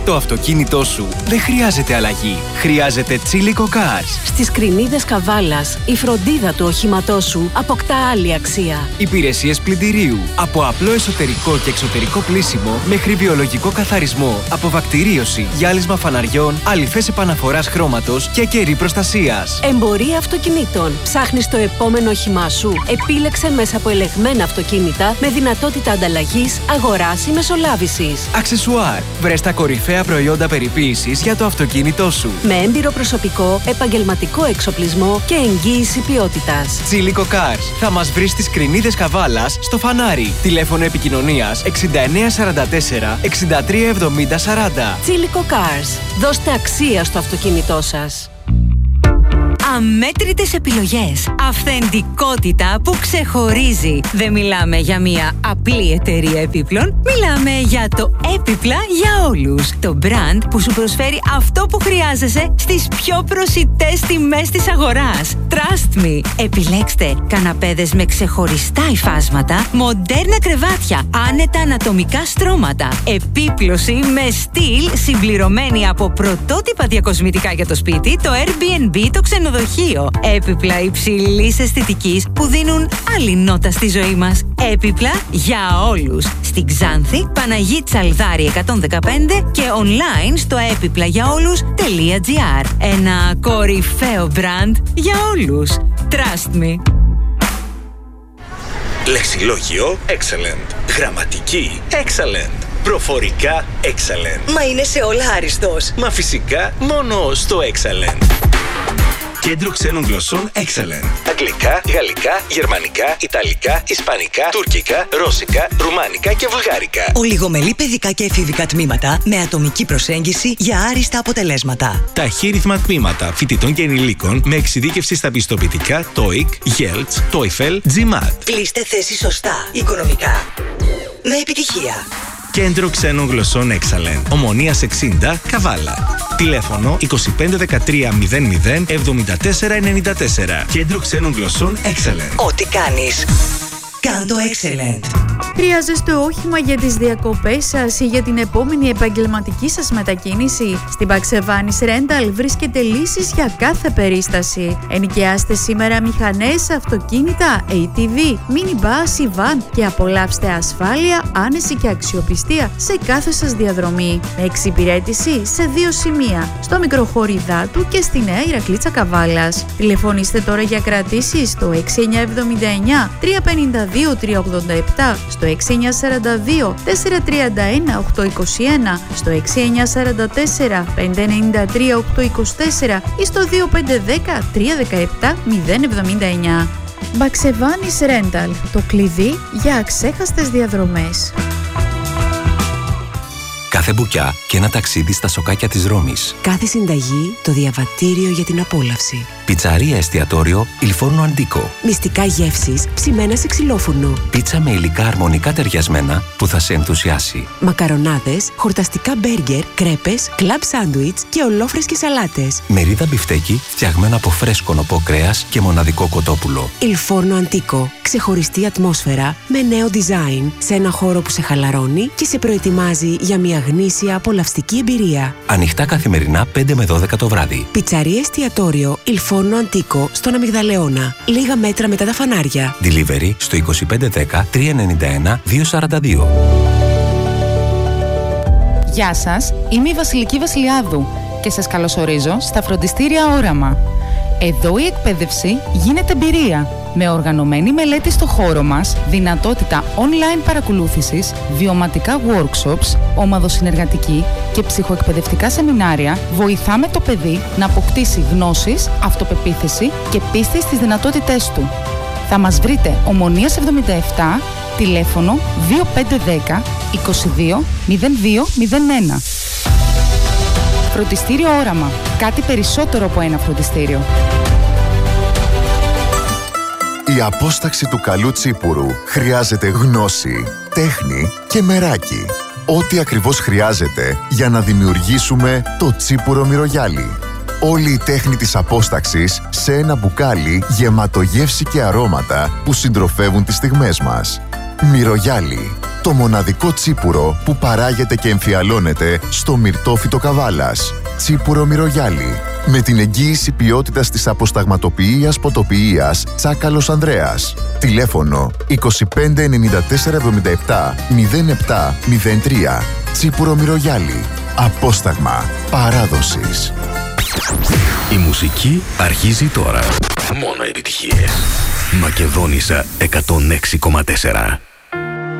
Το αυτοκίνητό σου δεν χρειάζεται αλλαγή. Χρειάζεται Τσίλικο Cars. Στις Κρινίδες Καβάλας, η φροντίδα του οχήματός σου αποκτά άλλη αξία. Υπηρεσίες πλυντηρίου. Από απλό εσωτερικό και εξωτερικό πλύσιμο μέχρι βιολογικό καθαρισμό, αποβακτηρίωση, γυάλισμα φαναριών, αλυφές επαναφοράς χρώματος και κερί προστασίας. Εμπορία αυτοκινήτων. Ψάχνεις το επόμενο όχημά σου? Επίλεξε μέσα από ελεγμένα αυτοκίνητα με δυνατότητα ανταλλαγής, αγοράς ή μεσολάβησης. Αξεσουάρ. Βρες τα κορυφαία προϊόντα περιποίησης για το αυτοκίνητό σου. Με έμπειρο προσωπικό, επαγγελματικό εξοπλισμό και εγγύηση ποιότητας. Τσίλικο Cars. Θα μας βρεις στις Κρινίδες Καβάλας, στο Φανάρι. Τηλέφωνο επικοινωνίας 6944 6370 40. Τσίλικο Cars. Δώστε αξία στο αυτοκίνητό σας. Αμέτρητες επιλογές. Αυθεντικότητα που ξεχωρίζει. Δεν μιλάμε για μια απλή εταιρεία επίπλων. Μιλάμε για το έπιπλα για όλους. Το brand που σου προσφέρει αυτό που χρειάζεσαι στις πιο προσιτές τιμές της αγοράς. Trust me. Επιλέξτε καναπέδες με ξεχωριστά υφάσματα, μοντέρνα κρεβάτια, άνετα ανατομικά στρώματα, επίπλωση με στυλ συμπληρωμένη από πρωτότυπα διακοσμητικά για το σπίτι, το Airbnb, το ξενοδοχείο. Έπιπλα υψηλής αισθητικής που δίνουν άλλη νότα στη ζωή μας. Έπιπλα για όλους. Στην Ξάνθη, Παναγή Τσαλδάρη 115 και online στο έπιπλαγιαόλους.gr. Ένα κορυφαίο brand για όλους. Trust me. Λεξιλόγιο excellent. Γραμματική excellent. Προφορικά excellent. Μα είναι σε όλα άριστος. Μα φυσικά μόνο στο excellent. Κέντρο ξένων γλωσσών excellent. Αγγλικά, γαλλικά, γερμανικά, ιταλικά, ισπανικά, τουρκικά, ρώσικα, ρουμάνικα και βουλγάρικα. Ολιγομελή παιδικά και εφηβικά τμήματα με ατομική προσέγγιση για άριστα αποτελέσματα. Ταχύρυθμα τμήματα φοιτητών και ενηλίκων με εξειδίκευση στα πιστοποιητικά TOEIC, GELTS, TOEFL, GMAT. Κλείστε θέση σωστά, οικονομικά. Με επιτυχία. Κέντρο ξένων γλωσσών excellent. Ομονίας 60, Καβάλα. Τηλέφωνο 2513 00 74 94. Κέντρο ξένων γλωσσών excellent. Ό,τι κάνεις, κάν το excellent. Χρειάζεστε όχημα για τις διακοπές σας ή για την επόμενη επαγγελματική σας μετακίνηση? Στην Παξεβάνης Rental βρίσκεται λύσεις για κάθε περίσταση. Ενοικιάστε σήμερα μηχανές, αυτοκίνητα, ATV, minibus ή van και απολαύστε ασφάλεια, άνεση και αξιοπιστία σε κάθε σας διαδρομή. Με εξυπηρέτηση σε 2 σημεία, στο Μικροχωριδάτου και στη Νέα Ηρακλήτσα Καβάλας. Τηλεφωνήστε τώρα για κρατήσεις στο 6979 352 387, στο 6942 431 821, στο 6944 593 824 ή στο 2510 317 079. Μπαξεβάνης Rental, το κλειδί για αξέχαστες διαδρομές. Κάθε μπουκιά και ένα ταξίδι στα σοκάκια της Ρώμης. Κάθε συνταγή το διαβατήριο για την απόλαυση. Πιτσαρία εστιατόριο Il Forno Antico. Μυστικά γεύσεις ψημένα σε ξυλόφουρνο. Πίτσα με υλικά αρμονικά ταιριασμένα που θα σε ενθουσιάσει. Μακαρονάδες, χορταστικά μπέργκερ, κρέπες, κλαμπ σάντουιτς και ολόφρεσκες σαλάτες. Μερίδα μπιφτέκι φτιαγμένο από φρέσκο νοπό κρέας και μοναδικό κοτόπουλο. Il Forno Antico. Ξεχωριστή ατμόσφαιρα με νέο design σε ένα χώρο που σε χαλαρώνει και σε προετοιμάζει για μια γνήσια απολαυστική εμπειρία. Ανοιχτά καθημερινά 5 με 12 το βράδυ. Πιτσαρία εστιατόριο Il Forno Antico στον Αμυγδαλεώνα. Λίγα μέτρα μετά τα φανάρια. Delivery στο 2510 391 242. Γεια σας, είμαι η Βασιλική Βασιλιάδου και σας καλωσορίζω στα φροντιστήρια Όραμα. Εδώ η εκπαίδευση γίνεται εμπειρία. Με οργανωμένη μελέτη στο χώρο μας, δυνατότητα online παρακολούθησης, βιωματικά workshops, ομαδοσυνεργατική και ψυχοεκπαιδευτικά σεμινάρια, βοηθάμε το παιδί να αποκτήσει γνώσεις, αυτοπεποίθηση και πίστη στις δυνατότητές του. Θα μας βρείτε Ομονίας 77, τηλέφωνο 2510 22 0201. Φροντιστήριο Όραμα. Κάτι περισσότερο από ένα φροντιστήριο. Η απόσταξη του καλού τσίπουρου χρειάζεται γνώση, τέχνη και μεράκι. Ό,τι ακριβώς χρειάζεται για να δημιουργήσουμε το τσίπουρο μυρωγιάλι. Όλη η τέχνη της απόσταξης σε ένα μπουκάλι γεμάτο γεύση και αρώματα που συντροφεύουν τις στιγμές μας. Μυρωγιάλι. Το μοναδικό τσίπουρο που παράγεται και εμφιαλώνεται στο Μυρτόφυτο Καβάλας. Τσίπουρο Μυρογιάλη. Με την εγγύηση ποιότητας της αποσταγματοποιίας ποτοποιίας Τσάκαλος Ανδρέας. Τηλέφωνο 25 94 77 07 03. Τσίπουρο Μυρογιάλη. Απόσταγμα παράδοσης. Η μουσική αρχίζει τώρα. Μόνο επιτυχίες. Μακεδόνισσα 106,4.